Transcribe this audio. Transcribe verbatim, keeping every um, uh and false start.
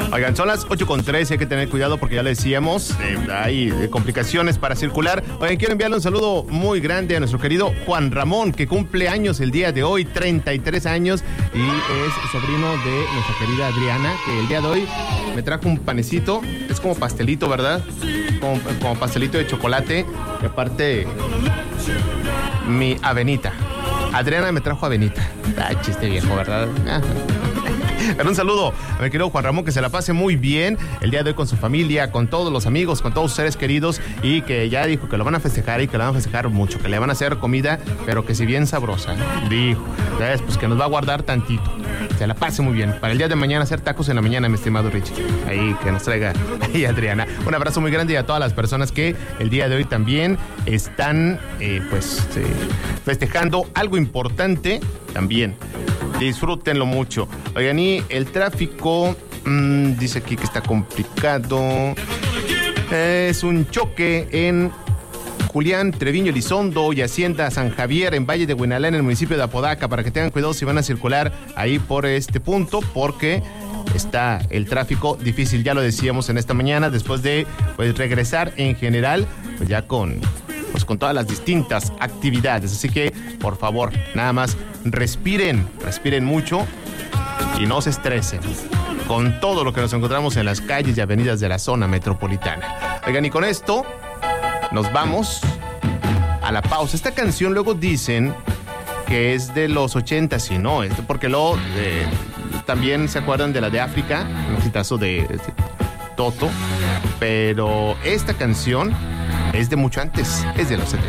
Oigan, son las ocho con trece, hay que tener cuidado porque ya le decíamos, eh, hay eh, complicaciones para circular. Oigan, quiero enviarle un saludo muy grande a nuestro querido Juan Ramón, que cumple años el día de hoy, treinta y tres años, y es sobrino de nuestra querida Adriana, que el día de hoy me trajo un panecito, es como pastelito, ¿verdad? Como, como pastelito de chocolate, y aparte, mi avenita. Adriana me trajo avenita. Ay, chiste viejo, ¿verdad? Pero un saludo a mi querido Juan Ramón, que se la pase muy bien el día de hoy con su familia, con todos los amigos, con todos sus seres queridos, y que ya dijo que lo van a festejar y que lo van a festejar mucho, que le van a hacer comida, pero que si bien sabrosa, dijo, ¿sabes? Pues que nos va a guardar tantito. Se la pase muy bien. Para el día de mañana hacer tacos en la mañana, mi estimado Richie. Ahí que nos traiga ahí Adriana. Un abrazo muy grande y a todas las personas que el día de hoy también están eh, pues eh, festejando algo importante también. Disfrútenlo mucho. Oigan, y el tráfico, mmm, dice aquí que está complicado. Es un choque en Julián Treviño Elizondo y Hacienda San Javier en Valle de Huinalá, en el municipio de Apodaca, para que tengan cuidado si van a circular ahí por este punto, porque está el tráfico difícil, ya lo decíamos en esta mañana, después de pues, regresar en general, pues ya con... pues con todas las distintas actividades. Así que, por favor, nada más respiren, respiren mucho y no se estresen con todo lo que nos encontramos en las calles y avenidas de la zona metropolitana. Oigan, y con esto nos vamos a la pausa. Esta canción luego dicen que es de los ochentas, y no, porque luego eh, también se acuerdan de la de África, un exitazo de, de Toto, pero esta canción es de mucho antes, es de los setenta.